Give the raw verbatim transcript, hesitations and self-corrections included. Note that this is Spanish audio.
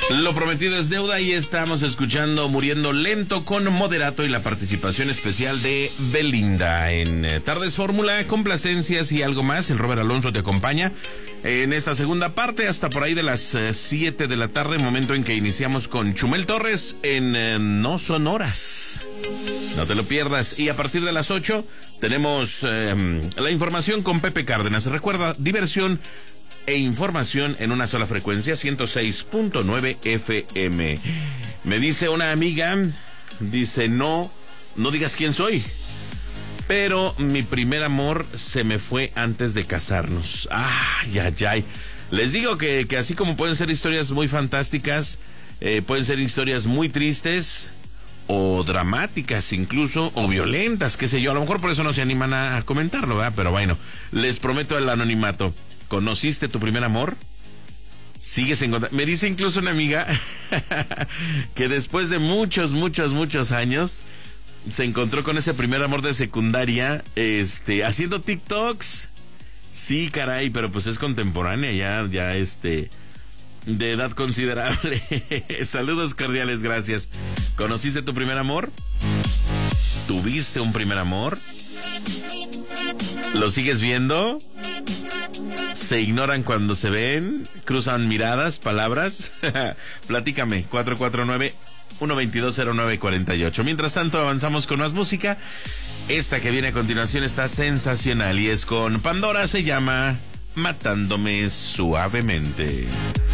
Lo prometido es deuda y estamos escuchando Muriendo Lento con Moderato y la participación especial de Belinda en eh, Tardes Fórmula, complacencias y algo más. El Robert Alonso te acompaña en esta segunda parte hasta por ahí de las siete eh, de la tarde, momento en que iniciamos con Chumel Torres en eh, No Son Horas. No te lo pierdas. Y a partir de las ocho tenemos eh, la información con Pepe Cárdenas. Recuerda, diversión e información en una sola frecuencia, ciento seis punto nueve F M. Me dice una amiga, dice, no, no digas quién soy, pero mi primer amor se me fue antes de casarnos. Ay, ay, ay. Les digo que, que así como pueden ser historias muy fantásticas, eh, pueden ser historias muy tristes, o dramáticas incluso, o violentas, qué sé yo. A lo mejor por eso no se animan a, a comentarlo, ¿verdad? Pero bueno, les prometo el anonimato. ¿Conociste tu primer amor? ¿Sigues en contacto? Me dice incluso una amiga que después de muchos, muchos, muchos años se encontró con ese primer amor de secundaria, este, haciendo TikToks. Sí, caray, pero pues es contemporánea, ya, ya, este, de edad considerable. Saludos cordiales, gracias. ¿Conociste tu primer amor? ¿Tuviste un primer amor? ¿Lo sigues viendo? ¿Se ignoran cuando se ven? ¿Cruzan miradas, palabras? Platícame, cuatro cuatro nueve, uno dos dos, cero nueve cuatro ocho. Mientras tanto, avanzamos con más música. Esta que viene a continuación está sensacional y es con Pandora, se llama Matándome Suavemente.